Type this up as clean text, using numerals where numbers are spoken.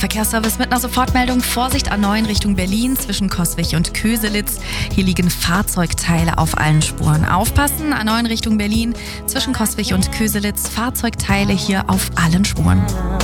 Verkehrsservice mit einer Sofortmeldung. Vorsicht A9 Richtung Berlin zwischen Coswig und Köselitz. Hier liegen Fahrzeugteile auf allen Spuren. Aufpassen, A9 Richtung Berlin zwischen Coswig und Köselitz. Fahrzeugteile hier auf allen Spuren.